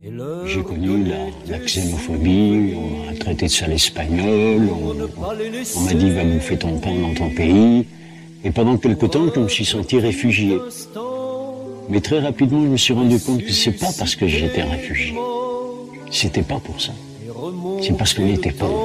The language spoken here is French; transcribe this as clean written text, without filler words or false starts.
J'ai connu la xénophobie, on m'a traité de sale espagnol, on m'a dit va bouffer ton pain dans ton pays. Et pendant quelque temps, je me suis senti réfugié. Mais très rapidement, je me suis rendu compte que c'est pas parce que j'étais réfugié. C'était pas pour ça. C'est parce qu'on était pauvre.